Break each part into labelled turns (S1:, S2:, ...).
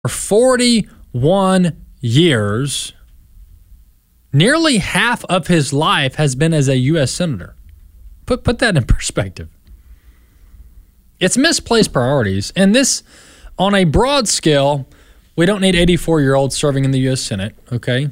S1: For 41 years, nearly half of his life has been as a U.S. Senator. Put that in perspective. It's misplaced priorities. And this, on a broad scale, we don't need 84-year-olds serving in the U.S. Senate, okay?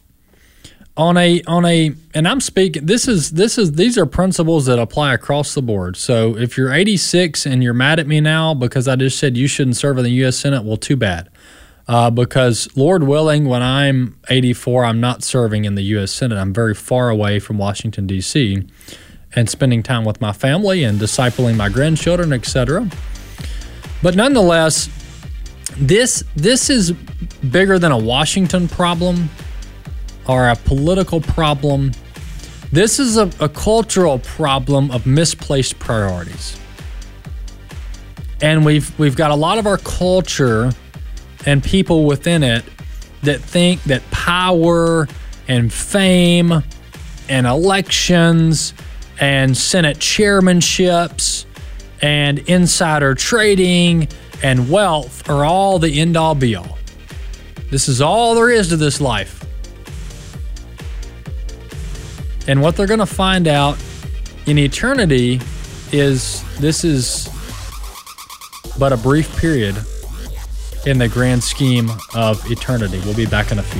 S1: And I'm speaking, these are principles that apply across the board. So if you're 86 and you're mad at me now because I just said you shouldn't serve in the U.S. Senate, well, too bad. Because Lord willing, when I'm 84, I'm not serving in the U.S. Senate. I'm very far away from Washington, D.C., and spending time with my family and discipling my grandchildren, etc. But nonetheless, this is bigger than a Washington problem or a political problem. This is a cultural problem of misplaced priorities. And we've got a lot of our culture and people within it that think that power and fame and elections and Senate chairmanships and insider trading and wealth are all the end-all be-all. This is all there is to this life. And what they're going to find out in eternity is this is but a brief period in the grand scheme of eternity. We'll be back in a few.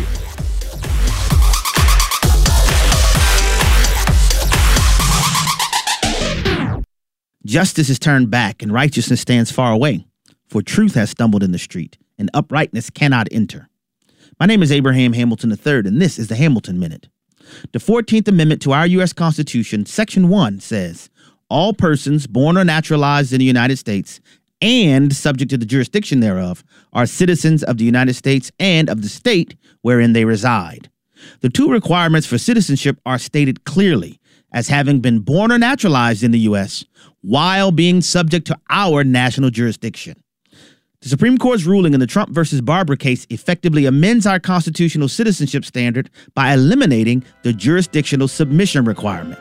S2: Justice is turned back and righteousness stands far away, for truth has stumbled in the street and uprightness cannot enter. My name is Abraham Hamilton III, and this is the Hamilton Minute. The 14th Amendment to our U.S. Constitution, Section 1, says, all persons born or naturalized in the United States and subject to the jurisdiction thereof are citizens of the United States and of the state wherein they reside. The two requirements for citizenship are stated clearly as having been born or naturalized in the U.S. while being subject to our national jurisdiction. The Supreme Court's ruling in the Trump versus Barber case effectively amends our constitutional citizenship standard by eliminating the jurisdictional submission requirement.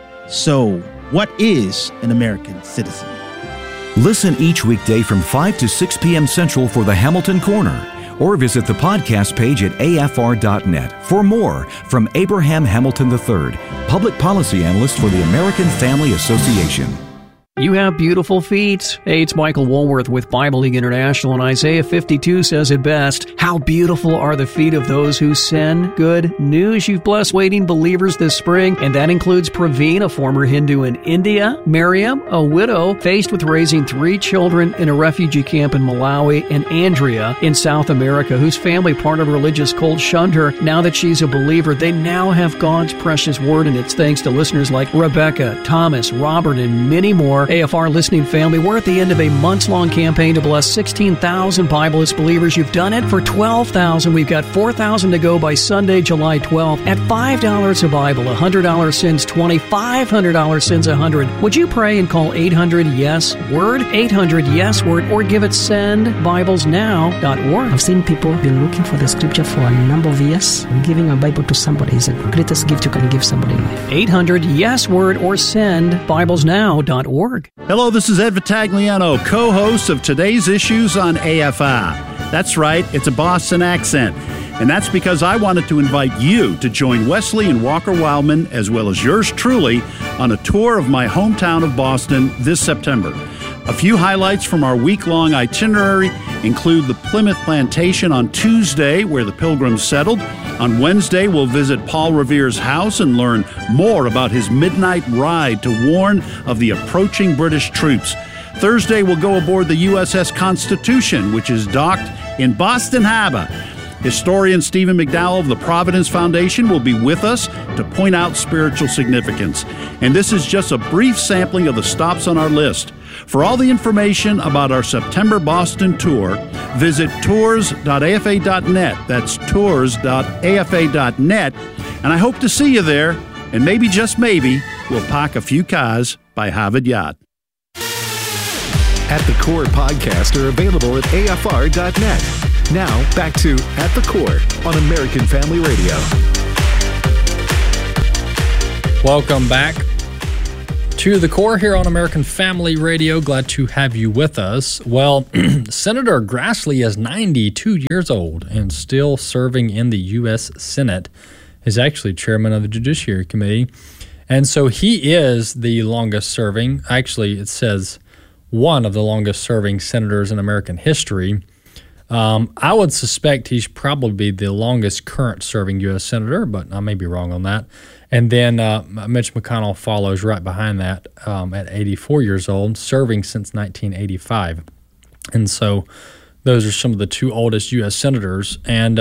S2: So, what is an American citizen?
S3: Listen each weekday from 5 to 6 p.m. Central for the Hamilton Corner, or visit the podcast page at afr.net for more from Abraham Hamilton III, Public Policy Analyst for the American Family Association.
S4: You have beautiful feet. Hey, it's Michael Woolworth with Bible League International, and Isaiah 52 says it best. How beautiful are the feet of those who send good news. You've blessed waiting believers this spring, and that includes Praveen, a former Hindu in India, Miriam, a widow faced with raising 3 children in a refugee camp in Malawi, and Andrea in South America, whose family, part of a religious cult, shunned her. Now that she's a believer, they now have God's precious word, and it's thanks to listeners like Rebecca, Thomas, Robert, and many more. AFR listening family, we're at the end of a months-long campaign to bless 16,000 Bibleist believers. You've done it for 12,000. We've got 4,000 to go by Sunday, July 12th. At $5 a Bible, $100 sends 20, $500 sends 100. Would you pray and call 800-YES-WORD, 800-YES-WORD, or give it sendbiblesnow.org?
S5: I've seen people been looking for the scripture for a number of years. Giving a Bible to somebody is the greatest gift you can give somebody in life.
S4: 800-YES-WORD or sendbiblesnow.org.
S6: Hello, this is Ed Vitagliano, co-host of today's issues on AFI. That's right, it's a Boston accent. And that's because I wanted to invite you to join Wesley and Walker Wildman, as well as yours truly, on a tour of my hometown of Boston this September. A few highlights from our week-long itinerary include the Plymouth Plantation on Tuesday, where the Pilgrims settled. On Wednesday, we'll visit Paul Revere's house and learn more about his midnight ride to warn of the approaching British troops. Thursday, we'll go aboard the USS Constitution, which is docked in Boston Harbor. Historian Stephen McDowell of the Providence Foundation will be with us to point out spiritual significance. And this is just a brief sampling of the stops on our list. For all the information about our September Boston tour, visit tours.afa.net. That's tours.afa.net. And I hope to see you there. And maybe, just maybe, we'll park a few cars by Harvard Yard.
S7: At the Core podcasts are available at afr.net. Now, back to At the Core on American Family Radio.
S1: Welcome back To the core here on American Family Radio. Glad to have you with us. Well, Senator Grassley is 92 years old and still serving in the U.S. Senate. He's actually chairman of the Judiciary Committee. And so he is the longest serving. Actually, it says one of the longest serving senators in American history. I would suspect he's probably the longest current serving U.S. senator, but I may be wrong on that. And then Mitch McConnell follows right behind that at 84 years old, serving since 1985. And so those are some of the two oldest U.S. senators. And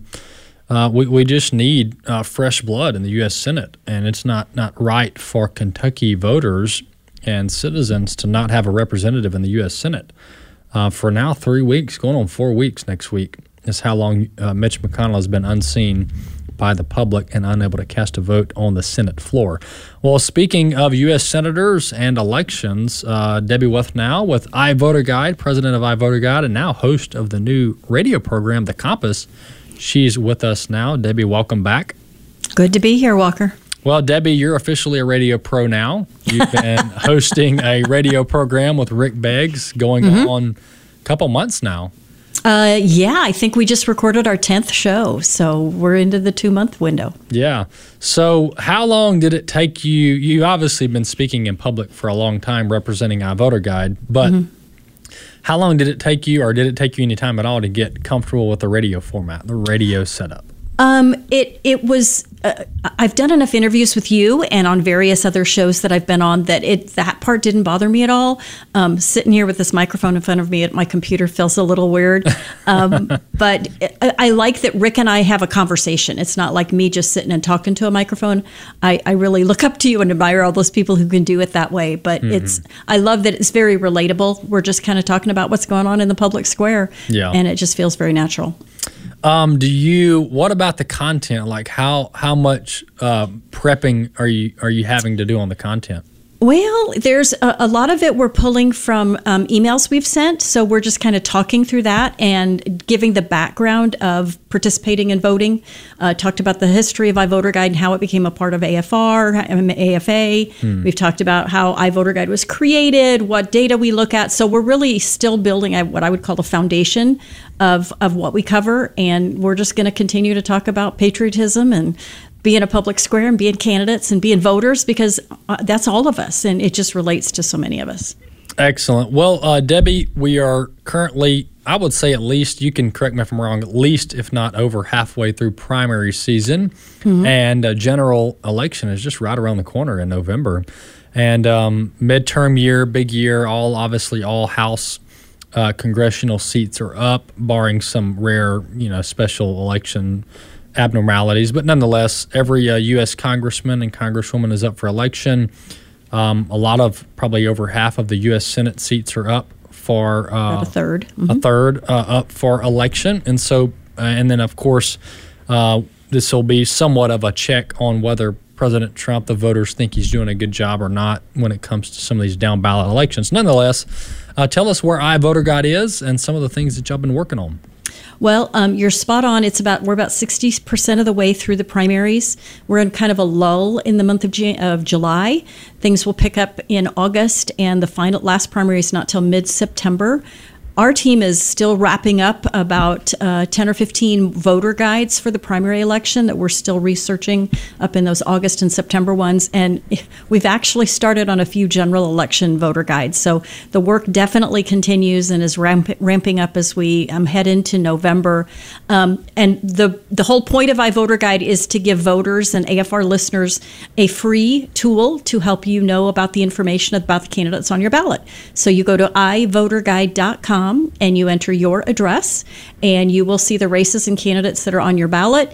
S1: we just need fresh blood in the U.S. Senate. And it's not right for Kentucky voters and citizens to not have a representative in the U.S. Senate. For now, 3 weeks, going on 4 weeks next week, is how long Mitch McConnell has been unseen by the public and unable to cast a vote on the Senate floor. Well, speaking of U.S. senators and elections, Debbie Wethnow with iVoter Guide, president of iVoter Guide, and now host of the new radio program, The Compass. She's with us now. Debbie, welcome back.
S8: Good to be here, Walker.
S1: Well, Debbie, you're officially a radio pro now. You've been hosting a radio program with Rick Beggs going on a couple months now.
S8: Yeah, I think we just recorded our 10th show, so we're into the 2-month window.
S1: Yeah. So how long did it take you? You've obviously been speaking in public for a long time representing iVoter Guide, but how long did it take you, or did it take you any time at all to get comfortable with the radio format, the radio setup?
S8: It was, I've done enough interviews with you and on various other shows that I've been on that part didn't bother me at all. Sitting here with this microphone in front of me at my computer feels a little weird. But I like that Rick and I have a conversation. It's not like me just sitting and talking to a microphone. I really look up to you and admire all those people who can do it that way. But I love that it's very relatable. We're just kind of talking about what's going on in the public square. Yeah. And it just feels very natural.
S1: What about the content? Like how much prepping are you having to do on the content?
S8: Well, there's a lot of it we're pulling from emails we've sent. So we're just kind of talking through that and giving the background of participating in voting. Talked about the history of iVoter Guide and how it became a part of AFR, AFA. We've talked about how iVoter Guide was created, what data we look at. So we're really still building what I would call the foundation of what we cover. And we're just going to continue to talk about patriotism and being a public square and being candidates and being voters, because that's all of us, and it just relates to so many of us.
S1: Excellent. Well, Debbie, we are currently, I would say at least, you can correct me if I'm wrong, at least if not over halfway through primary season, and a general election is just right around the corner in November. And midterm year, big year, all House congressional seats are up, barring some rare, special election abnormalities, but nonetheless, every U.S. congressman and congresswoman is up for election. A lot of, probably over half of the U.S. Senate seats are up for
S8: about a third,
S1: up for election, and so, and then of course, this will be somewhat of a check on whether President Trump, the voters think he's doing a good job or not when it comes to some of these down ballot elections. Nonetheless, tell us where iVoter Guide is and some of the things that y'all been working on.
S8: Well, you're spot on. We're about 60% of the way through the primaries. We're in kind of a lull in the month of July. Things will pick up in August, and the last primary is not till mid-September. Our team is still wrapping up about 10 or 15 voter guides for the primary election that we're still researching up in those August and September ones. And we've actually started on a few general election voter guides. So the work definitely continues and is ramping up as we head into November. And the whole point of iVoter Guide is to give voters and AFR listeners a free tool to help you know about the information about the candidates on your ballot. So you go to iVoterGuide.com and you enter your address, and you will see the races and candidates that are on your ballot.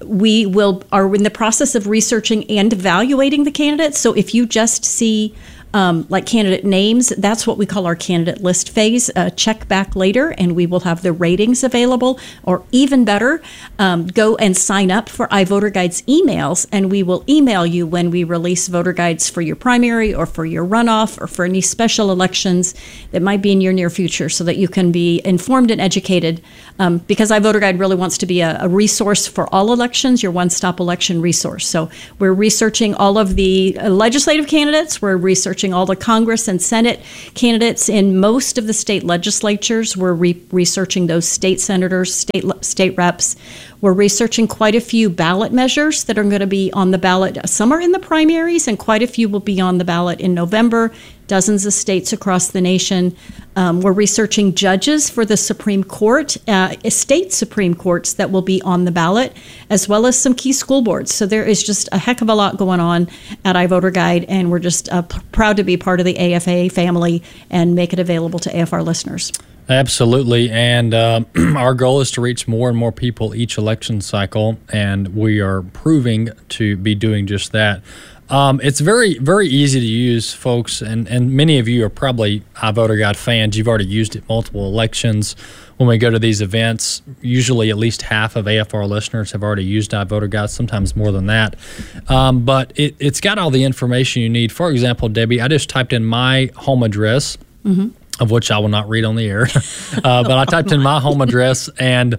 S8: We are in the process of researching and evaluating the candidates. So if you just see like candidate names, that's what we call our candidate list phase. Check back later and we will have the ratings available, or even better, go and sign up for iVoter Guide's emails, and we will email you when we release voter guides for your primary or for your runoff or for any special elections that might be in your near future, so that you can be informed and educated, because iVoter Guide really wants to be a resource for all elections, your one-stop election resource. So we're researching all of the legislative candidates, we're researching all the Congress and Senate candidates in most of the state legislatures. We're researching those state senators, state reps. We're researching quite a few ballot measures that are going to be on the ballot. Some are in the primaries, and quite a few will be on the ballot in November. Dozens of states across the nation. We're researching judges for the Supreme Court, state Supreme Courts that will be on the ballot, as well as some key school boards. So there is just a heck of a lot going on at iVoter Guide, and we're just proud to be part of the AFA family and make it available to AFR listeners.
S1: Absolutely, and our goal is to reach more and more people each election cycle, and we are proving to be doing just that. It's very, very easy to use, folks, and many of you are probably iVoter Guide fans. You've already used it multiple elections. When we go to these events, usually at least half of AFR listeners have already used iVoter Guide, sometimes more than that. But it's got all the information you need. For example, Debbie, I just typed in my home address, of which I will not read on the air, but I typed in my home address, and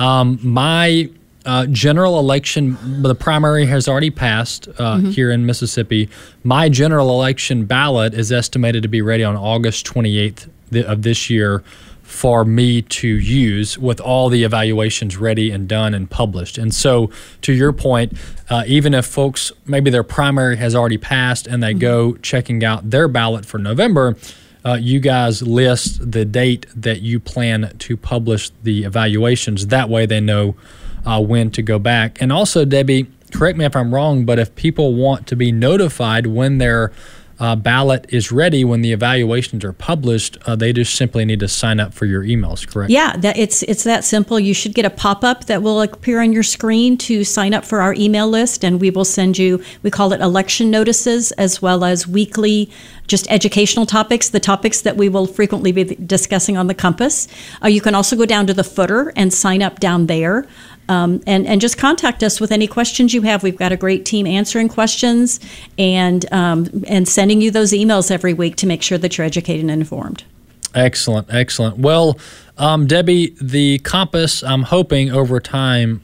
S1: my general election, the primary has already passed here in Mississippi. My general election ballot is estimated to be ready on August 28th of this year for me to use, with all the evaluations ready and done and published. And so, to your point, even if folks, maybe their primary has already passed and they go checking out their ballot for November, you guys list the date that you plan to publish the evaluations. That way they know when to go back. And also, Debbie, correct me if I'm wrong, but if people want to be notified when their ballot is ready, when the evaluations are published, they just simply need to sign up for your emails, correct?
S8: Yeah, it's that simple. You should get a pop-up that will appear on your screen to sign up for our email list, and we will send you, we call it election notices, as well as weekly just educational topics, the topics that we will frequently be discussing on the Compass. You can also go down to the footer and sign up down there. And just contact us with any questions you have. We've got a great team answering questions and sending you those emails every week to make sure that you're educated and informed.
S1: Excellent, excellent. Well, Debbie, the Compass, I'm hoping over time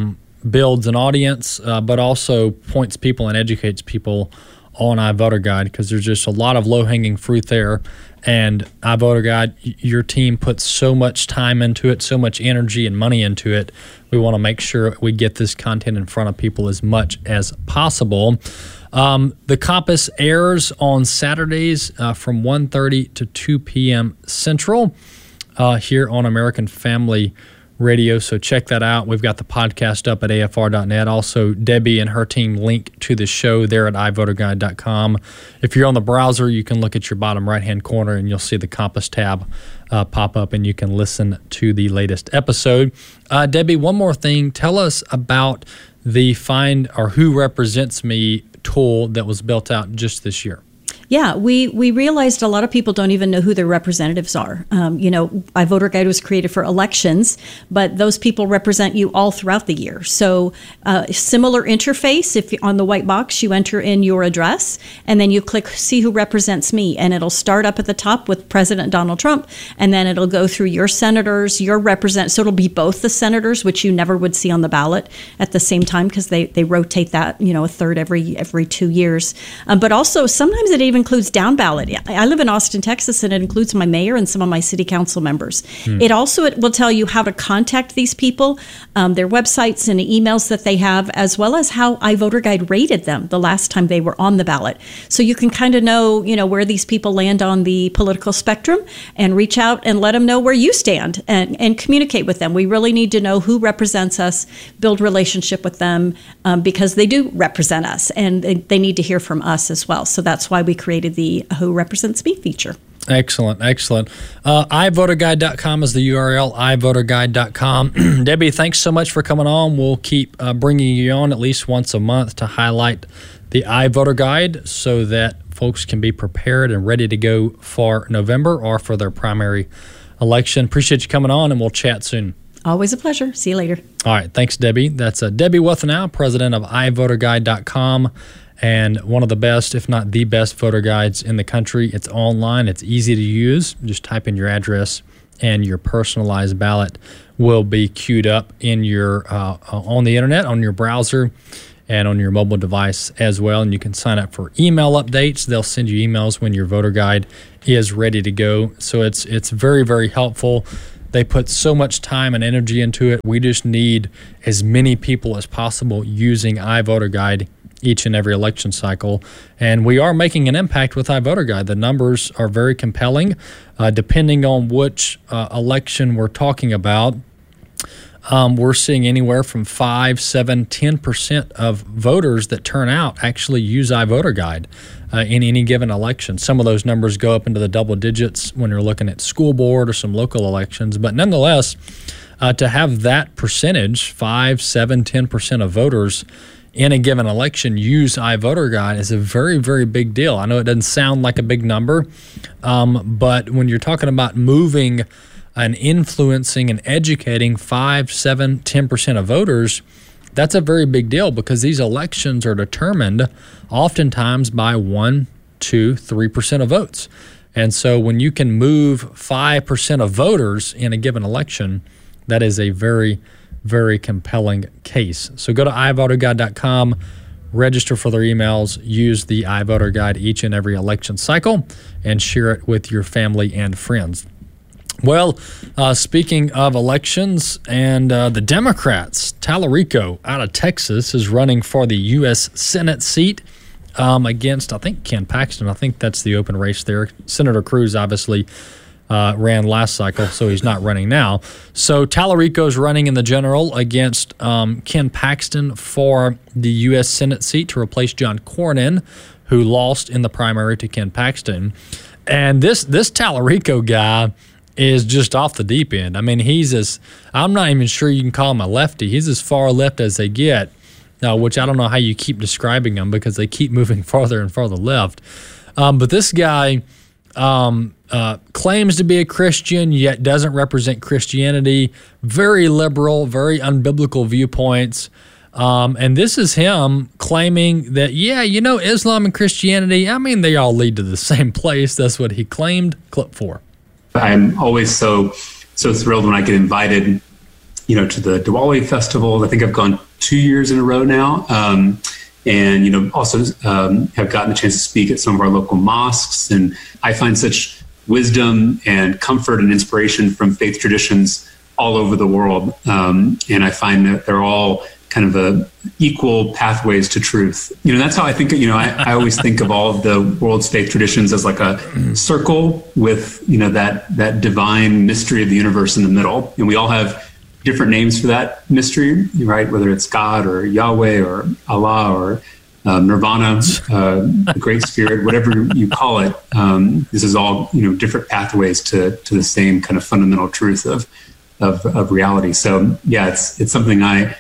S1: builds an audience, but also points people and educates people on iVoter Guide, because there's just a lot of low-hanging fruit there. And iVoter Guide, your team puts so much time into it, so much energy and money into it. We want to make sure we get this content in front of people as much as possible. The Compass airs on Saturdays from 1:30 to 2 p.m. Central here on American Family Radio, so check that out. We've got the podcast up at afr.net. Also, Debbie and her team link to the show there at iVoterGuide.com. If you're on the browser, you can look at your bottom right-hand corner and you'll see the Compass tab pop up, and you can listen to the latest episode. Debbie, one more thing. Tell us about the Find or Who Represents Me tool that was built out just this year.
S8: Yeah, we realized a lot of people don't even know who their representatives are. iVoter Guide was created for elections, but those people represent you all throughout the year. So similar interface, if on the white box you enter in your address, and then you click See Who Represents Me, and it'll start up at the top with President Donald Trump, and then it'll go through your senators, your representatives. So it'll be both the senators, which you never would see on the ballot at the same time, because they rotate that, a third every 2 years. But also sometimes it even includes down ballot. I live in Austin, Texas, and it includes my mayor and some of my city council members. It will tell you how to contact these people, their websites and emails that they have, as well as how iVoter Guide rated them the last time they were on the ballot. So you can kind of know, where these people land on the political spectrum, and reach out and let them know where you stand and communicate with them. We really need to know who represents us, build relationship with them, because they do represent us, and they need to hear from us as well. So that's why we created the Who Represents Me feature.
S1: Excellent, excellent. iVoterGuide.com is the URL, iVoterGuide.com. Debbie, thanks so much for coming on. We'll keep bringing you on at least once a month to highlight the iVoter Guide, so that folks can be prepared and ready to go for November or for their primary election. Appreciate you coming on, and we'll chat soon.
S8: Always a pleasure. See you later.
S1: All right. Thanks, Debbie. That's Debbie Wethenow, president of iVoterGuide.com, and one of the best, if not the best, voter guides in the country. It's online. It's easy to use. Just type in your address, and your personalized ballot will be queued up in your on the internet, on your browser, and on your mobile device as well. And you can sign up for email updates. They'll send you emails when your voter guide is ready to go. So it's very, very helpful. They put so much time and energy into it. We just need as many people as possible using iVoterGuide each and every election cycle. And we are making an impact with iVoterGuide. The numbers are very compelling. Depending on which election we're talking about, we're seeing anywhere from 5, 7, 10% of voters that turn out actually use iVoterGuide in any given election. Some of those numbers go up into the double digits when you're looking at school board or some local elections. But nonetheless, to have that percentage, 5, 7, 10% of voters in a given election use iVoterGuide is a very, very big deal. I know it doesn't sound like a big number, but when you're talking about moving and influencing and educating 5, 7, 10% of voters, that's a very big deal, because these elections are determined oftentimes by 1, 2, 3% of votes. And so when you can move 5% of voters in a given election, that is a very, very compelling case. So go to iVoterGuide.com, register for their emails, use the iVoterGuide each and every election cycle, and share it with your family and friends. Well, speaking of elections and the Democrats, Tallarico out of Texas is running for the U.S. Senate seat against, I think, Ken Paxton. I think that's the open race there. Senator Cruz obviously ran last cycle, so he's not running now. So Tallarico's running in the general against Ken Paxton for the U.S. Senate seat to replace John Cornyn, who lost in the primary to Ken Paxton. And this Tallarico guy is just off the deep end. I mean, I'm not even sure you can call him a lefty. He's as far left as they get, which I don't know how you keep describing him, because they keep moving farther and farther left. But this guy claims to be a Christian, yet doesn't represent Christianity. Very liberal, very unbiblical viewpoints. And this is him claiming that, Islam and Christianity, they all lead to the same place. That's what he claimed. Clip 4.
S9: I'm always so thrilled when I get invited, to the Diwali festival. I think I've gone 2 years in a row now. And, also have gotten a chance to speak at some of our local mosques. And I find such wisdom and comfort and inspiration from faith traditions all over the world. And I find that they're all kind of equal pathways to truth. That's how I think, I always think of all of the world's faith traditions as like a circle with, that divine mystery of the universe in the middle. And we all have different names for that mystery, right? Whether it's God or Yahweh or Allah or Nirvana, the Great Spirit, whatever you call it. This is all, different pathways to the same kind of fundamental truth of reality. So yeah, it's something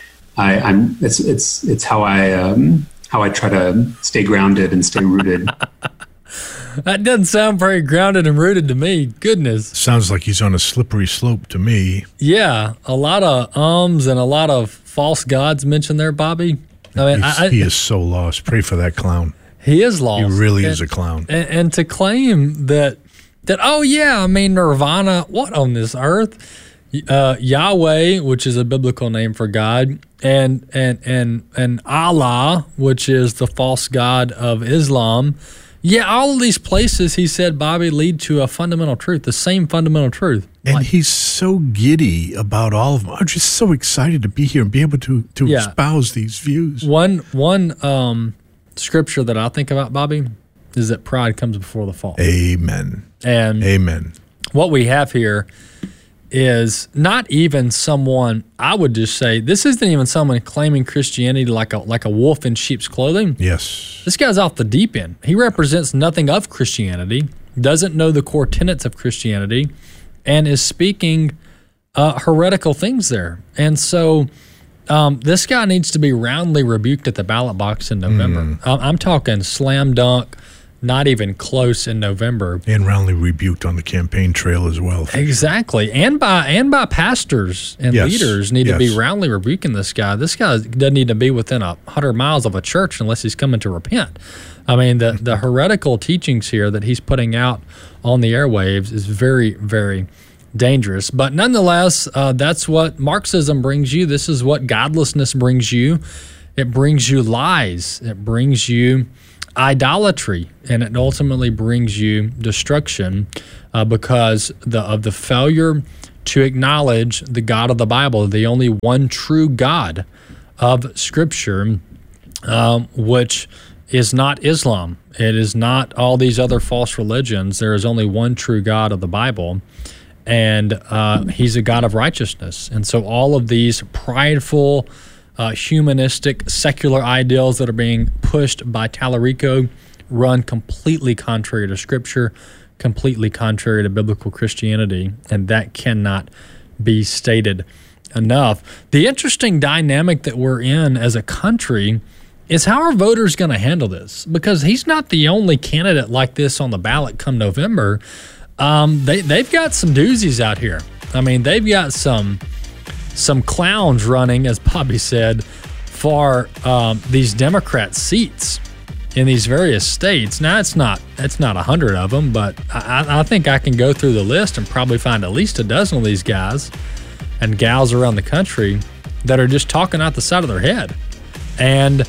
S9: it's how I try to stay grounded and stay rooted.
S1: That doesn't sound very grounded and rooted to me. Goodness.
S10: Sounds like he's on a slippery slope to me.
S1: Yeah, a lot of and a lot of false gods mentioned there, Bobby.
S10: He is so lost. Pray for that clown.
S1: He is lost.
S10: He really is a clown.
S1: And to claim that Nirvana, what on this earth? Yahweh, which is a biblical name for God, and Allah, which is the false god of Islam. Yeah, all of these places, he said, Bobby, lead to a fundamental truth, the same fundamental truth.
S10: And he's so giddy about all of them. I'm just so excited to be here and be able to espouse these views.
S1: One scripture that I think about, Bobby, is that pride comes before the fall.
S10: Amen.
S1: And
S10: amen.
S1: What we have here is not even someone, I would just say, this isn't even someone claiming Christianity like a wolf in sheep's clothing.
S10: Yes.
S1: This guy's off the deep end. He represents nothing of Christianity, doesn't know the core tenets of Christianity, and is speaking heretical things there. And so this guy needs to be roundly rebuked at the ballot box in November. I'm talking slam dunk, not even close in November.
S10: And roundly rebuked on the campaign trail as well.
S1: Exactly. And by pastors and leaders need to be roundly rebuking this guy. This guy doesn't need to be within 100 miles of a church unless he's coming to repent. I mean, the heretical teachings here that he's putting out on the airwaves is very, very dangerous. But nonetheless, that's what Marxism brings you. This is what godlessness brings you. It brings you lies. It brings you idolatry, and it ultimately brings you destruction because of the failure to acknowledge the God of the Bible, the only one true God of Scripture, which is not Islam. It is not all these other false religions. There is only one true God of the Bible, and he's a God of righteousness. And so all of these prideful, humanistic, secular ideals that are being pushed by Tallarico run completely contrary to Scripture, completely contrary to biblical Christianity, and that cannot be stated enough. The interesting dynamic that we're in as a country is how are voters going to handle this? Because he's not the only candidate like this on the ballot come November. They've got some doozies out here. I mean, they've got some clowns running, as Bobby said, for these Democrat seats in these various states. Now, it's not 100 of them, but I think I can go through the list and probably find at least a dozen of these guys and gals around the country that are just talking out the side of their head and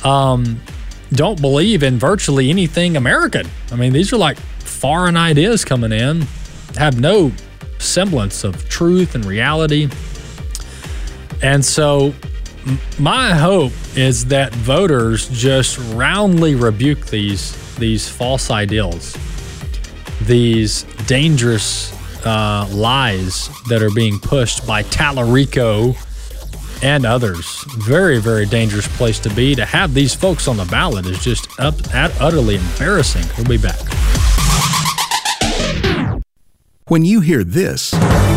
S1: don't believe in virtually anything American. I mean, these are like foreign ideas coming in, have no semblance of truth and reality. And so my hope is that voters just roundly rebuke these false ideals, these dangerous lies that are being pushed by Tallarico and others. Very, very dangerous place to be. To have these folks on the ballot is just utterly embarrassing. We'll be back.
S11: When you hear this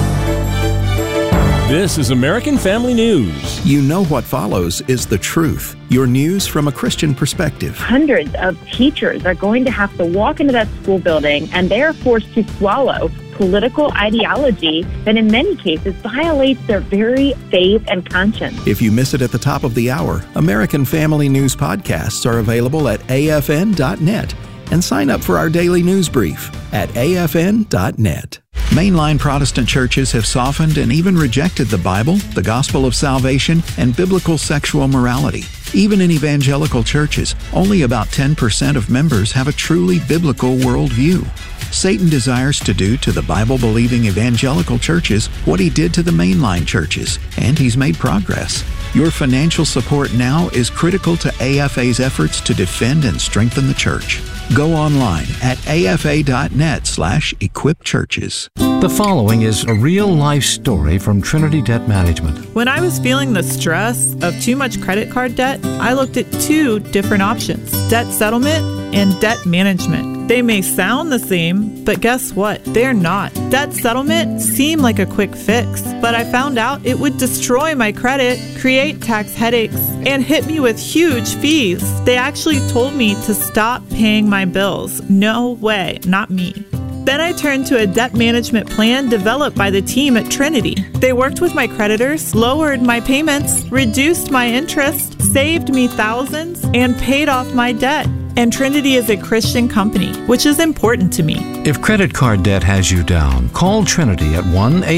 S11: is American Family News. You know what follows is the truth. Your news from a Christian perspective.
S12: Hundreds of teachers are going to have to walk into that school building, and they are forced to swallow political ideology that in many cases violates their very faith and conscience.
S11: If you miss it at the top of the hour, American Family News podcasts are available at afn.net. And sign up for our daily news brief at afn.net. Mainline Protestant churches have softened and even rejected the Bible, the gospel of salvation, and biblical sexual morality. Even in evangelical churches, only about 10% of members have a truly biblical worldview. Satan desires to do to the Bible-believing evangelical churches what he did to the mainline churches, and he's made progress. Your financial support now is critical to AFA's efforts to defend and strengthen the church. Go online at afa.net/equipchurches.
S13: The following is a real-life story from Trinity Debt Management.
S14: When I was feeling the stress of too much credit card debt, I looked at two different options: debt settlement and debt management. They may sound the same, but guess what? They're not. Debt settlement seemed like a quick fix, but I found out it would destroy my credit, create tax headaches, and hit me with huge fees. They actually told me to stop paying my bills. No way, not me. Then I turned to a debt management plan developed by the team at Trinity. They worked with my creditors, lowered my payments, reduced my interest, saved me thousands, and paid off my debt. And Trinity is a Christian company, which is important to me.
S13: If credit card debt has you down, call Trinity at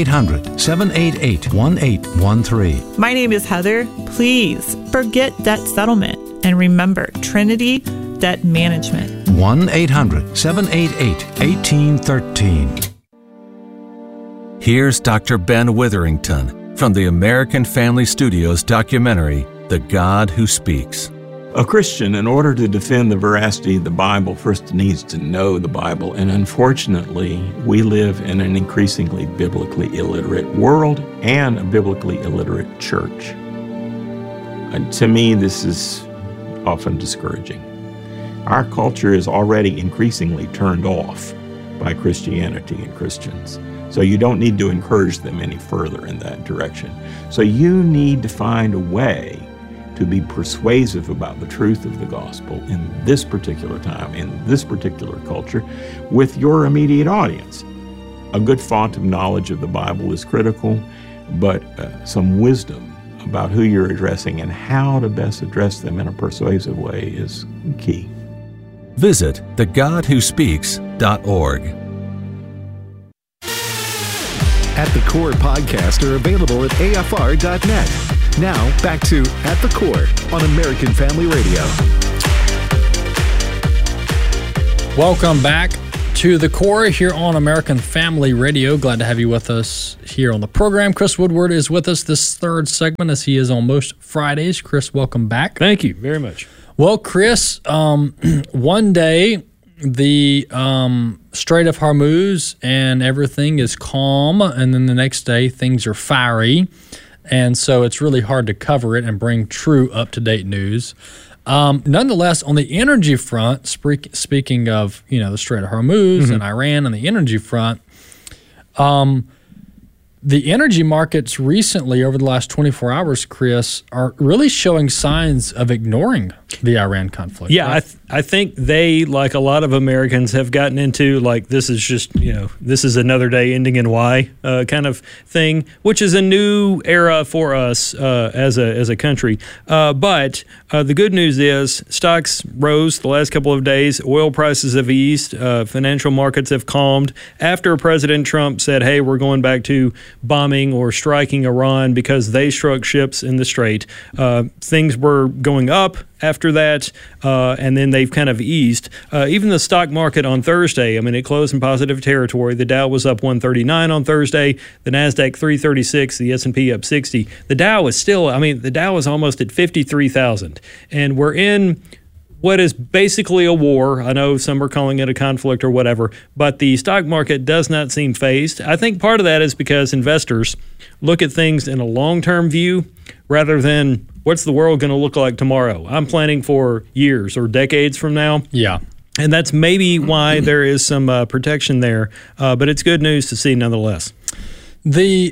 S13: 1-800-788-1813.
S14: My name is Heather. Please forget debt settlement and remember Trinity Debt Management.
S13: 1-800-788-1813.
S15: Here's Dr. Ben Witherington from the American Family Studios documentary, The God Who Speaks.
S16: A Christian, in order to defend the veracity of the Bible, first needs to know the Bible. And unfortunately, we live in an increasingly biblically illiterate world and a biblically illiterate church. And to me, this is often discouraging. Our culture is already increasingly turned off by Christianity and Christians. So you don't need to encourage them any further in that direction. So you need to find a way to be persuasive about the truth of the gospel in this particular time, in this particular culture, with your immediate audience. A good font of knowledge of the Bible is critical, but some wisdom about who you're addressing and how to best address them in a persuasive way is key.
S15: Visit thegodwhospeaks.org.
S7: At the Core podcasts are available at AFR.net. Now, back to At the Core on American Family Radio.
S1: Welcome back to The Core here on American Family Radio. Glad to have you with us here on the program. Chris Woodward is with us this third segment, as he is on most Fridays. Chris, welcome back.
S17: Thank you very much.
S1: Well, Chris, one day the Strait of Hormuz and everything is calm, and then the next day things are fiery. And so it's really hard to cover it and bring true up-to-date news. Nonetheless, on the energy front, speaking of the Strait of Hormuz and Iran, on the energy front, the energy markets recently, over the last 24 hours, Chris, are really showing signs of ignoring the Iran conflict.
S17: Yeah,
S1: right?
S17: I think they, like a lot of Americans, have gotten into this is just, this is another day ending in Y kind of thing, which is a new era for us as a country. But the good news is stocks rose the last couple of days. Oil prices have eased. Financial markets have calmed after President Trump said, hey, we're going back to bombing or striking Iran because they struck ships in the Strait. Things were going up after that, and then they've kind of eased. Even the stock market on Thursday, it closed in positive territory. The Dow was up 139 on Thursday, the NASDAQ 336, the S&P up 60. The Dow is still, the Dow is almost at 53,000, and we're in what is basically a war. I know some are calling it a conflict or whatever, but the stock market does not seem fazed. I think part of that is because investors look at things in a long-term view rather than what's the world going to look like tomorrow. I'm planning for years or decades from now.
S1: Yeah.
S17: And that's maybe why there is some protection there, but it's good news to see nonetheless.
S1: The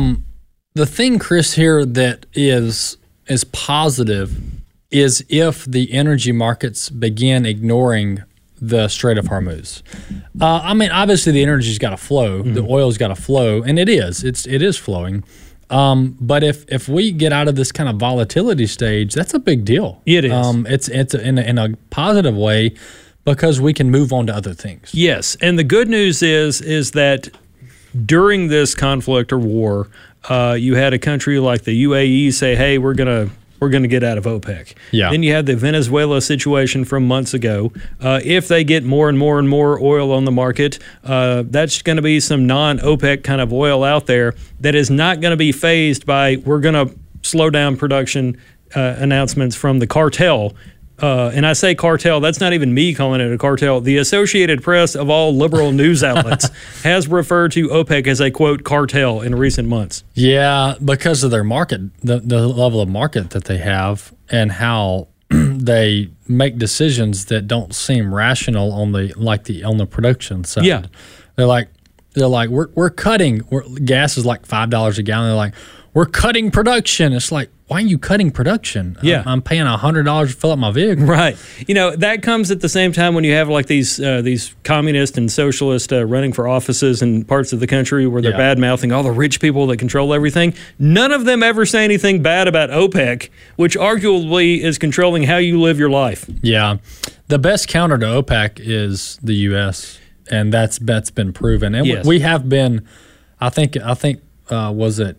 S1: thing, Chris, here that is positive is if the energy markets begin ignoring the Strait of Hormuz. Obviously the energy's got to flow, the oil's got to flow, and it is flowing. But if we get out of this kind of volatility stage, that's a big deal.
S17: It is.
S1: It's in a positive way because we can move on to other things.
S17: Yes, and the good news is that during this conflict or war, you had a country like the UAE say, "Hey, we're gonna get out of OPEC."
S1: Yeah.
S17: Then you had the Venezuela situation from months ago. If they get more and more and more oil on the market, that's going to be some non-OPEC kind of oil out there that is not going to be fazed by we're going to slow down production announcements from the cartel. And I say cartel, that's not even me calling it a cartel. The Associated Press of all liberal news outlets has referred to OPEC as a, quote, cartel in recent months.
S1: Yeah, because of their market, the level of market that they have and how they make decisions that don't seem rational on the production side.
S17: Yeah.
S1: They're like we're cutting. Gas is like $5 a gallon. They're like, we're cutting production. It's like, why are you cutting production?
S17: Yeah.
S1: I'm paying $100 to fill up my vehicle.
S17: Right. That comes at the same time when you have like these communist and socialist running for offices in parts of the country where they're bad-mouthing all the rich people that control everything. None of them ever say anything bad about OPEC, which arguably is controlling how you live your life.
S1: Yeah. The best counter to OPEC is the U.S., and that's been proven. And
S17: yes.
S1: We have been, I think was it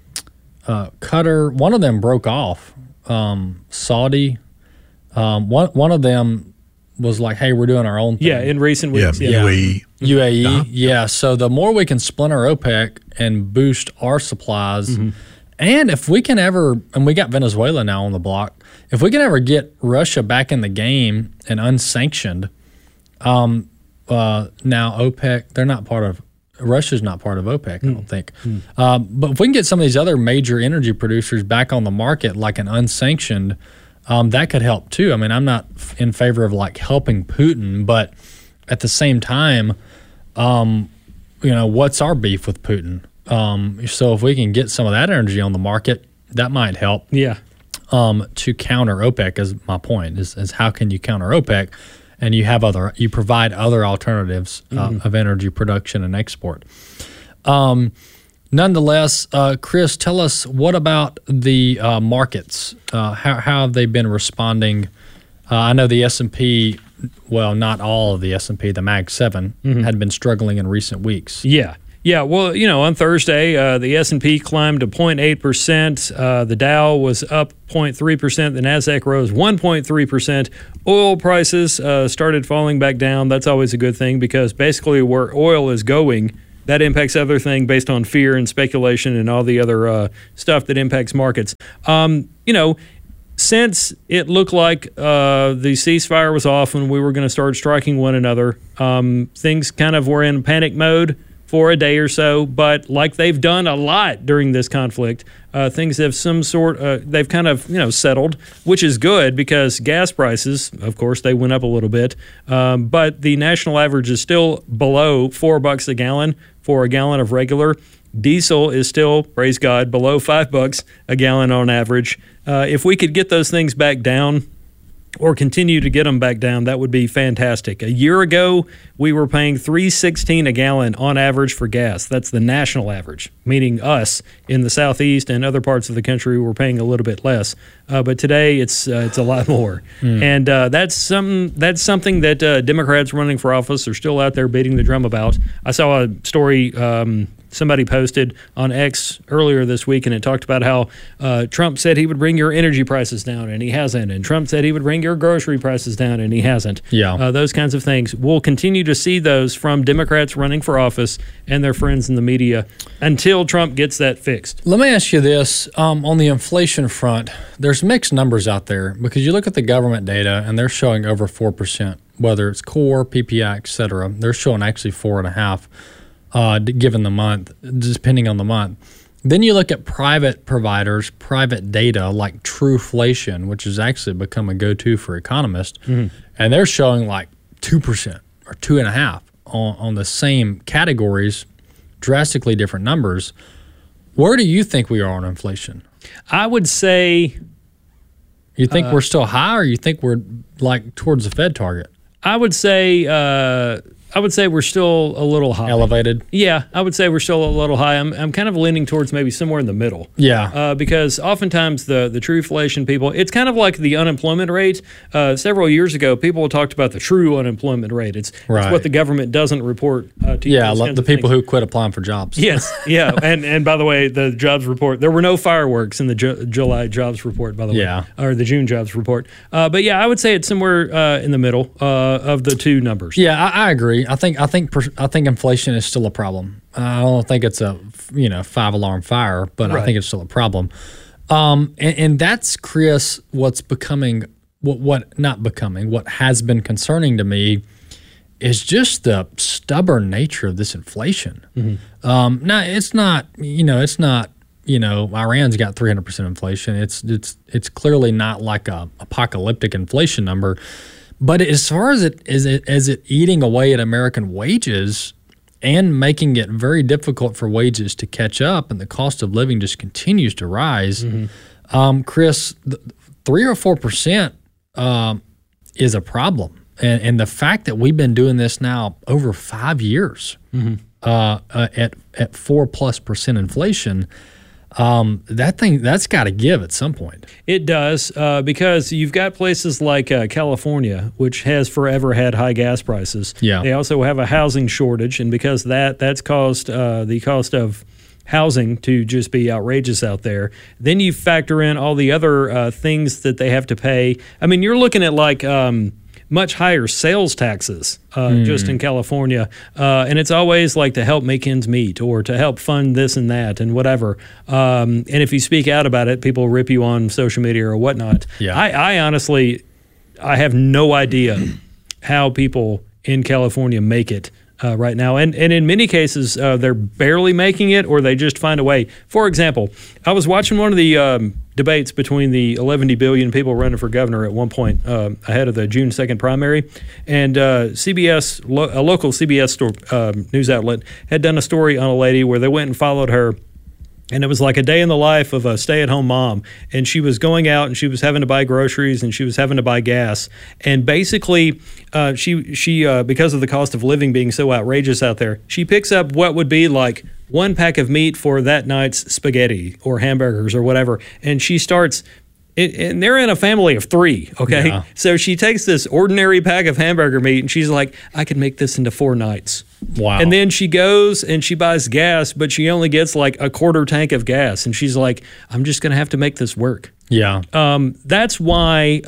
S1: Qatar? One of them broke off. Saudi. One of them was like, "Hey, we're doing our own thing."
S17: Yeah, in recent weeks.
S10: Yeah,
S1: UAE. Yeah. So the more we can splinter OPEC and boost our supplies, and if we can ever, and we got Venezuela now on the block, if we can ever get Russia back in the game and unsanctioned, now OPEC, they're not part of. Russia's not part of OPEC, I don't think. But if we can get some of these other major energy producers back on the market, like an unsanctioned, that could help too. I'm not in favor of like helping Putin, but at the same time, what's our beef with Putin? So if we can get some of that energy on the market, that might help.
S17: Yeah.
S1: to counter OPEC. Is my point? Is how can you counter OPEC? And you provide other alternatives of energy production and export. Nonetheless, Chris, tell us, what about the markets? How have they been responding? I know the S&P, well, not all of the S&P, the Mag 7 had been struggling in recent weeks.
S17: Yeah. Well, on Thursday, the S&P climbed to 0.8%. The Dow was up 0.3%. The Nasdaq rose 1.3%. Oil prices started falling back down. That's always a good thing, because basically where oil is going, that impacts everything based on fear and speculation and all the other stuff that impacts markets. Since it looked like the ceasefire was off and we were going to start striking one another, things kind of were in panic mode for a day or so. But like they've done a lot during this conflict, things have they've kind of settled, which is good, because gas prices, of course, they went up a little bit. But the national average is still below $4 a gallon for a gallon of regular. Diesel is still, praise God, below $5 a gallon on average. If we could get those things back down, or continue to get them back down, that would be fantastic. A year ago, we were paying $3.16 a gallon on average for gas. That's the national average, meaning us in the Southeast and other parts of the country were paying a little bit less. But today, it's a lot more, and that's something that Democrats running for office are still out there beating the drum about. I saw a story. Somebody posted on X earlier this week, and it talked about how Trump said he would bring your energy prices down, and he hasn't. And Trump said he would bring your grocery prices down, and he hasn't.
S1: Yeah.
S17: Those kinds of things. We'll continue to see those from Democrats running for office and their friends in the media until Trump gets that fixed.
S1: Let me ask you this. On the inflation front, there's mixed numbers out there, because you look at the government data, and they're showing over 4%, whether it's core, PPI, et cetera. They're showing actually 4.5%. Given the month, depending on the month. Then you look at private providers, private data like Trueflation, which has actually become a go-to for economists, and they're showing like 2% or 2.5% on the same categories, drastically different numbers. Where do you think we are on inflation?
S17: I would say...
S1: You think we're still high, or you think we're like towards the Fed target?
S17: I would say we're still a little high.
S1: Elevated?
S17: Yeah, I would say we're still a little high. I'm kind of leaning towards maybe somewhere in the middle.
S1: Yeah.
S17: Because oftentimes the Trueflation people, it's kind of like the unemployment rate. Several years ago, people talked about the true unemployment rate. It's what the government doesn't report to you.
S1: Yeah, the people who quit applying for jobs.
S17: Yes, yeah. and by the way, the jobs report, there were no fireworks in the July jobs report, by the way. Or the June jobs report. But yeah, I would say it's somewhere in the middle of the two numbers.
S1: Yeah, I agree. I think inflation is still a problem. I don't think it's a 5-alarm fire, but I think it's still a problem. And that's, Chris, what's becoming what has been concerning to me is just the stubborn nature of this inflation. Now it's not Iran's got 300% inflation. It's clearly not like a apocalyptic inflation number. But as far as it eating away at American wages and making it very difficult for wages to catch up, and the cost of living just continues to rise, Chris, 3 or 4% is a problem. And the fact that we've been doing this now over 5 years at 4+% inflation, that's got to give at some point.
S17: It does, because you've got places like California, which has forever had high gas prices.
S1: Yeah.
S17: They also have a housing shortage, and because that's caused the cost of housing to just be outrageous out there. Then you factor in all the other things that they have to pay. I mean, you're looking at like much higher sales taxes just in California. And it's always like to help make ends meet or to help fund this and that and whatever. And if you speak out about it, people rip you on social media or whatnot.
S1: Yeah.
S17: I honestly, I have no idea how people in California make it right now. And in many cases, they're barely making it, or they just find a way. For example, I was watching one of the debates between the 11 billion people running for governor at one point ahead of the June 2nd primary. And CBS, a local CBS news outlet, had done a story on a lady where they went and followed her And it was like a day in the life of a stay-at-home mom. And she was going out and she was having to buy groceries and she was having to buy gas. And basically, she because of the cost of living being so outrageous out there, she picks up what would be like one pack of meat for that night's spaghetti or hamburgers or whatever. And she starts... and they're in a family of 3, okay? Yeah. So she takes this ordinary pack of hamburger meat and she's like, I could make this into 4 nights.
S1: Wow.
S17: And then she goes and she buys gas, but she only gets like a quarter tank of gas. And she's like, I'm just going to have to make this work.
S1: Yeah.
S17: That's why,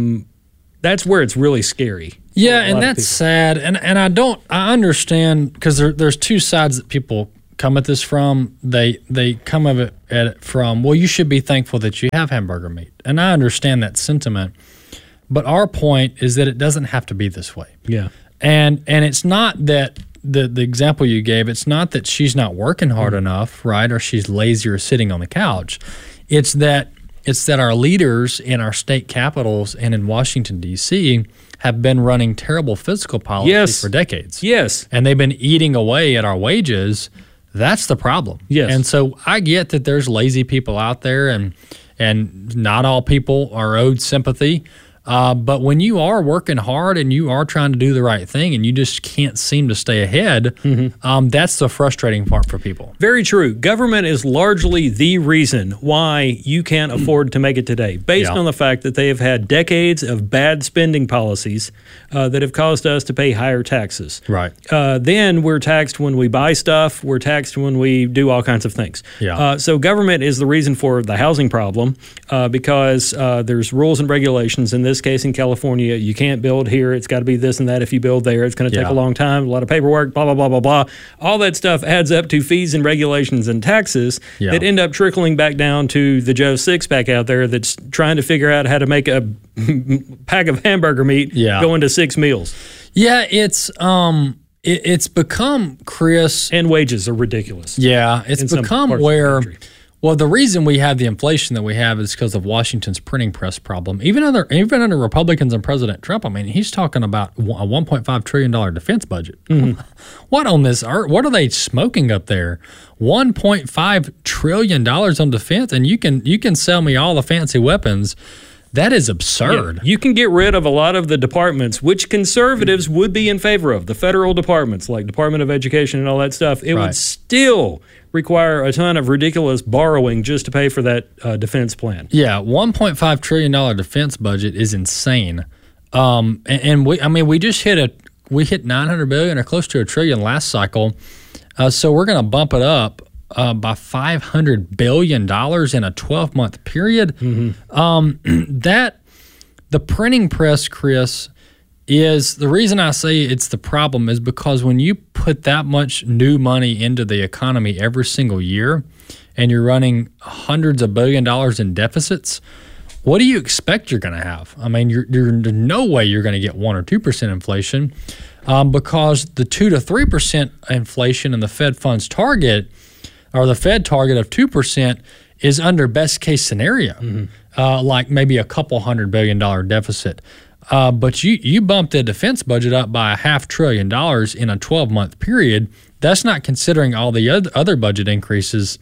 S17: that's where it's really scary.
S1: Yeah, and that's sad. And I understand, because there's 2 sides that people come at this from. They come at it from, well, you should be thankful that you have hamburger meat. And I understand that sentiment. But our point is that it doesn't have to be this way.
S17: Yeah.
S1: And it's not that the example you gave, it's not that she's not working hard enough, right? Or she's lazy or sitting on the couch. It's that our leaders in our state capitals and in Washington, D.C., have been running terrible fiscal policies for decades.
S17: Yes.
S1: And they've been eating away at our wages. That's the problem.
S17: Yes.
S1: And so I get that there's lazy people out there, and not all people are owed sympathy. But when you are working hard and you are trying to do the right thing and you just can't seem to stay ahead, that's the frustrating part for people.
S17: Very true. Government is largely the reason why you can't afford to make it today, based on the fact that they have had decades of bad spending policies that have caused us to pay higher taxes.
S1: Right.
S17: Then we're taxed when we buy stuff. We're taxed when we do all kinds of things.
S1: Yeah.
S17: So government is the reason for the housing problem because there's rules and regulations. In this case, in California, you can't build here. It's got to be this and that. If you build there, it's going to take a long time, a lot of paperwork, blah, blah, blah, blah, blah. All that stuff adds up to fees and regulations and taxes that end up trickling back down to the Joe Six-Pack out there that's trying to figure out how to make a pack of hamburger meat go into 6 meals.
S1: Yeah, it's become, Chris...
S17: And wages are ridiculous.
S1: Yeah, it's become where... Well, the reason we have the inflation that we have is because of Washington's printing press problem. Even under Republicans and President Trump, I mean, he's talking about a $1.5 trillion defense budget. What on this earth? What are they smoking up there? $1.5 trillion on defense, and you can sell me all the fancy weapons. That is absurd.
S17: Yeah, you can get rid of a lot of the departments, which conservatives would be in favor of, the federal departments like Department of Education and all that stuff. It would still require a ton of ridiculous borrowing just to pay for that defense plan.
S1: Yeah, $1.5 trillion defense budget is insane. And we just hit $900 billion or close to $1 trillion last cycle. So we're going to bump it up by $500 billion in a 12-month period. That the printing press, Chris, is the reason I say it's the problem is because when you put that much new money into the economy every single year and you're running hundreds of $billions in deficits, what do you expect you're going to have? I mean, there's no way you're going to get 1 or 2% inflation because the 2 to 3% inflation in the Fed funds target or the Fed target of 2% is under best case scenario, like maybe a couple $100 billion deficit. But you bumped the defense budget up by $500 billion in a 12-month period. That's not considering all the other budget increases.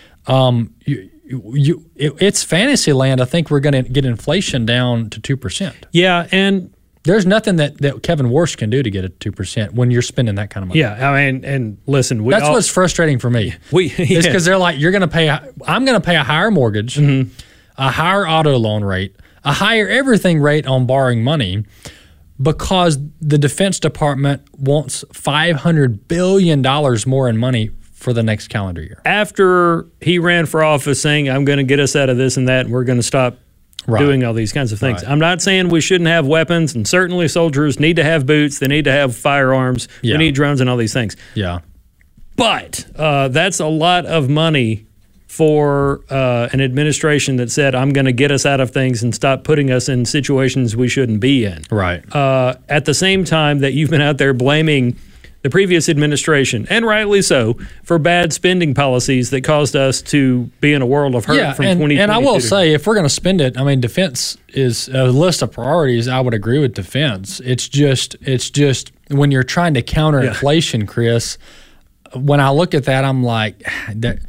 S1: It's fantasy land. I think we're going to get inflation down to 2%.
S17: Yeah, and
S1: there's nothing that Kevin Warsh can do to get it to 2% when you're spending that kind of money.
S17: Yeah, I mean, and listen,
S1: that's what's frustrating for me. It's because they're like, I'm going to pay a higher mortgage, a higher auto loan rate, a higher everything rate on borrowing money because the Defense Department wants $500 billion more in money for the next calendar year.
S17: After he ran for office saying, I'm going to get us out of this and that, and we're going to stop doing all these kinds of things. I'm not saying we shouldn't have weapons, and certainly soldiers need to have boots. They need to have firearms. We need drones and all these things.
S1: Yeah.
S17: But that's a lot of money for an administration that said, I'm going to get us out of things and stop putting us in situations we shouldn't be in.
S1: Right.
S17: At the same time that you've been out there blaming the previous administration, and rightly so, for bad spending policies that caused us to be in a world of hurt from 2022.
S1: And I will say, if we're going to spend it, I mean, defense is a list of priorities. I would agree with defense. It's just when you're trying to counter inflation, Chris, when I look at that, I'm like,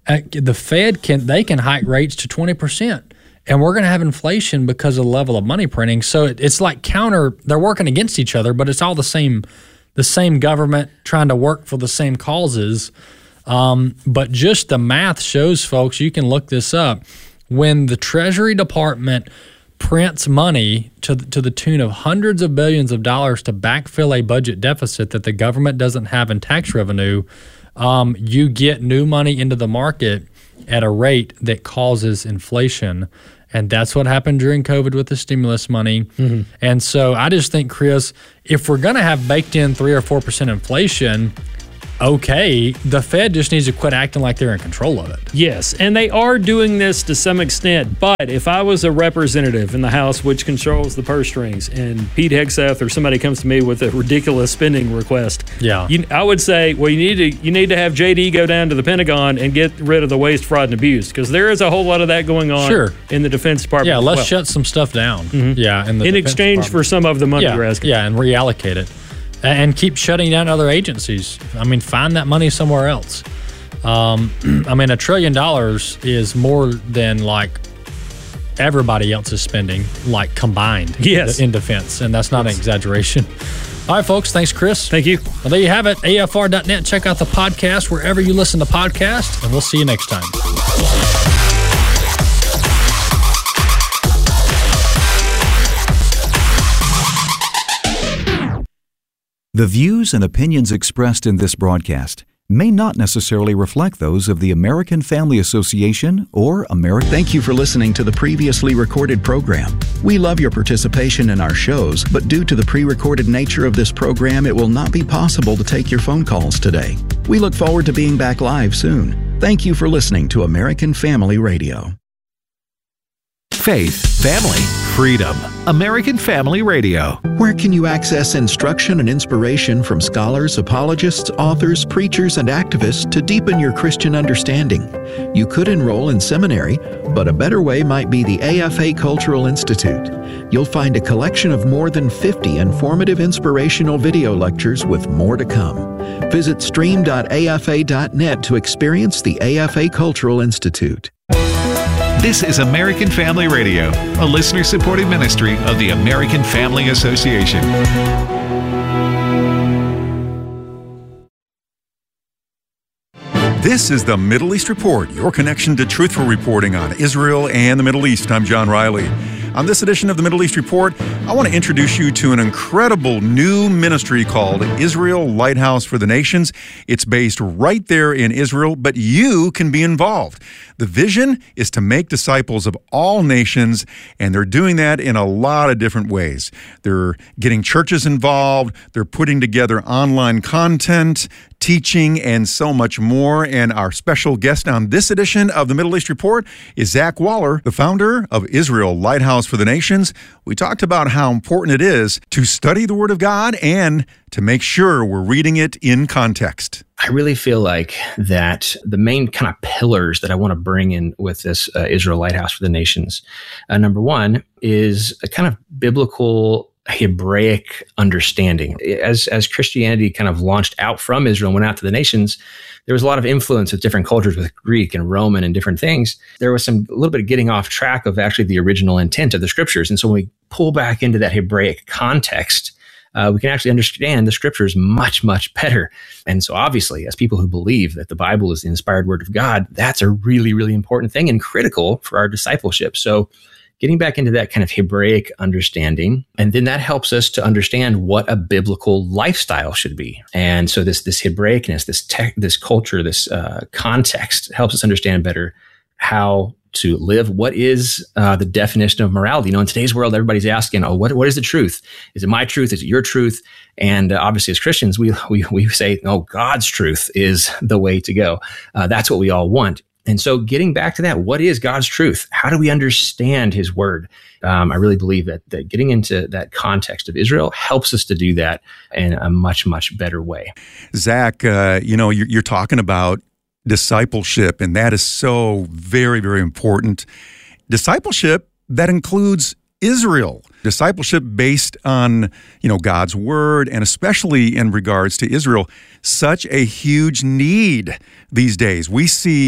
S1: the Fed can hike rates to 20%. And we're going to have inflation because of the level of money printing. So it's like they're working against each other, but it's all the same government trying to work for the same causes. But just the math shows, folks, you can look this up. When the Treasury Department prints money to the tune of hundreds of billions of dollars to backfill a budget deficit that the government doesn't have in tax revenue, you get new money into the market at a rate that causes inflation. And that's what happened during COVID with the stimulus money. Mm-hmm. And so I just think, Chris, if we're going to have baked in 3 or 4% inflation, okay, the Fed just needs to quit acting like they're in control of it.
S17: Yes, and they are doing this to some extent. But if I was a representative in the House, which controls the purse strings, and Pete Hegseth or somebody comes to me with a ridiculous spending request, I would say, well, you need to have JD go down to the Pentagon and get rid of the waste, fraud, and abuse, because there is a whole lot of that going on in the Defense Department.
S1: Yeah, let's shut some stuff down.
S17: Mm-hmm.
S1: Yeah,
S17: in exchange for some of the money you're asking.
S1: Yeah, and reallocate it. And keep shutting down other agencies. I mean, find that money somewhere else. I mean, $1 trillion is more than like everybody else is spending, like combined in defense. And that's not an exaggeration. All right, folks. Thanks, Chris.
S17: Thank you.
S1: Well, there you have it. AFR.net. Check out the podcast wherever you listen to podcasts, and we'll see you next time.
S3: The views and opinions expressed in this broadcast may not necessarily reflect those of the American Family Association or American.
S11: Thank you for listening to the previously recorded program. We love your participation in our shows, but due to the pre-recorded nature of this program, it will not be possible to take your phone calls today. We look forward to being back live soon. Thank you for listening to American Family Radio.
S7: Faith, family, freedom. American Family Radio.
S11: Where can you access instruction and inspiration from scholars, apologists, authors, preachers, and activists to deepen your Christian understanding? You could enroll in seminary, but a better way might be the AFA Cultural Institute. You'll find a collection of more than 50 informative inspirational video lectures with more to come. Visit stream.afa.net to experience the AFA Cultural Institute.
S7: This is American Family Radio, a listener-supported ministry of the American Family Association.
S18: This is the Middle East Report, your connection to truthful reporting on Israel and the Middle East. I'm John Riley. On this edition of the Middle East Report, I want to introduce you to an incredible new ministry called Israel Lighthouse for the Nations. It's based right there in Israel, but you can be involved. The vision is to make disciples of all nations, and they're doing that in a lot of different ways. They're getting churches involved, they're putting together online content, teaching, and so much more. And our special guest on this edition of the Middle East Report is Zach Waller, the founder of Israel Lighthouse for the Nations. We talked about how important it is to study the Word of God and to make sure we're reading it in context.
S19: I really feel like that the main kind of pillars that I want to bring in with this Israel Lighthouse for the Nations, number one, is a kind of biblical Hebraic understanding. As Christianity kind of launched out from Israel and went out to the nations, there was a lot of influence with different cultures, with Greek and Roman and different things. There was a little bit of getting off track of actually the original intent of the scriptures. And so when we pull back into that Hebraic context, we can actually understand the scriptures much, much better. And so obviously, as people who believe that the Bible is the inspired word of God, that's a really, really important thing and critical for our discipleship. So getting back into that kind of Hebraic understanding, and then that helps us to understand what a biblical lifestyle should be. And so this Hebraicness, this culture, this context helps us understand better how to live. What is the definition of morality? In today's world, everybody's asking, what is the truth? Is it my truth? Is it your truth? And obviously, as Christians, we say, no, God's truth is the way to go. That's what we all want. And so getting back to that, what is God's truth? How do we understand his word? I really believe that getting into that context of Israel helps us to do that in a much, much better way.
S18: Zach, you're talking about discipleship, and that is so very, very important. Discipleship, that includes Israel. Discipleship based on, God's word, and especially in regards to Israel, such a huge need these days. We see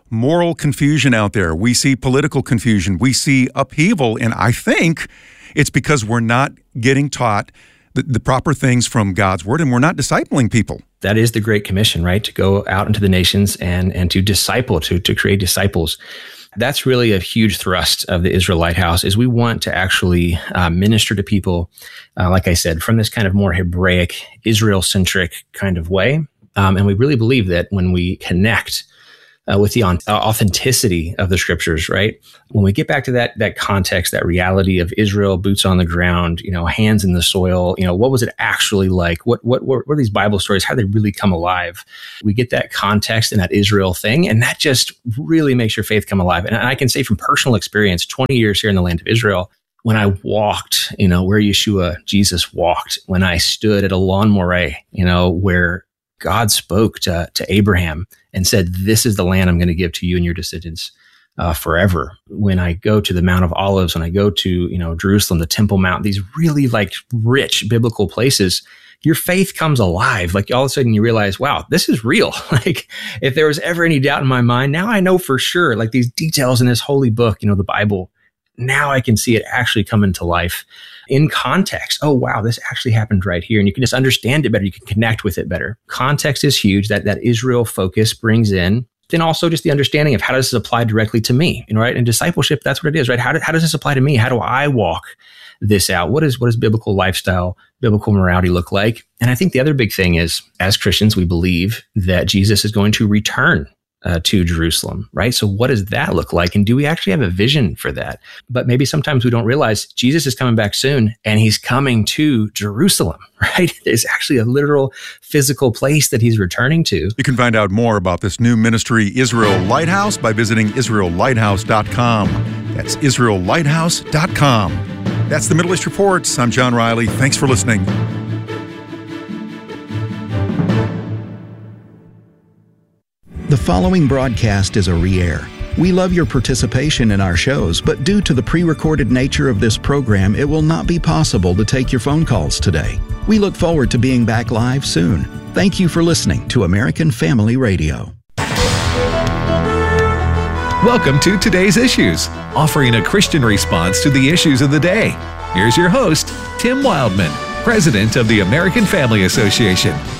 S18: moral confusion out there. We see political confusion. We see upheaval. And I think it's because we're not getting taught the proper things from God's word, and we're not discipling people.
S19: That is the Great Commission, right? To go out into the nations and to disciple, to create disciples. That's really a huge thrust of the Israel Lighthouse, is we want to actually minister to people, like I said, from this kind of more Hebraic, Israel-centric kind of way. And we really believe that when we connect with the authenticity of the scriptures, right? When we get back to that context, that reality of Israel, boots on the ground, hands in the soil, what was it actually like? What were these Bible stories? How did they really come alive? We get that context and that Israel thing, and that just really makes your faith come alive. And I can say from personal experience, 20 years here in the land of Israel, when I walked, where Jesus walked, when I stood at a lawn moray, where God spoke to Abraham and said, "This is the land I'm going to give to you and your descendants forever." When I go to the Mount of Olives, when I go to Jerusalem, the Temple Mount, these really rich biblical places, your faith comes alive. All of a sudden you realize, wow, this is real. If there was ever any doubt in my mind, now I know for sure. These details in this holy book, the Bible, now I can see it actually come into life in context. Oh, wow, this actually happened right here. And you can just understand it better. You can connect with it better. Context is huge. That Israel focus brings in. Then also just the understanding of how does this apply directly to me, right? And discipleship, that's what it is, right? How does this apply to me? How do I walk this out? What does biblical lifestyle, biblical morality look like? And I think the other big thing is, as Christians, we believe that Jesus is going to return to Jerusalem, right? So what does that look like? And do we actually have a vision for that? But maybe sometimes we don't realize Jesus is coming back soon, and he's coming to Jerusalem, right? There's actually a literal physical place that he's returning to.
S18: You can find out more about this new ministry, Israel Lighthouse, by visiting IsraelLighthouse.com. That's IsraelLighthouse.com. That's the Middle East Reports. I'm John Riley. Thanks for listening.
S11: The following broadcast is a re-air. We love your participation in our shows, but due to the pre-recorded nature of this program, it will not be possible to take your phone calls today. We look forward to being back live soon. Thank you for listening to American Family Radio.
S7: Welcome to Today's Issues, offering a Christian response to the issues of the day. Here's your host, Tim Wildman, President of the American Family Association.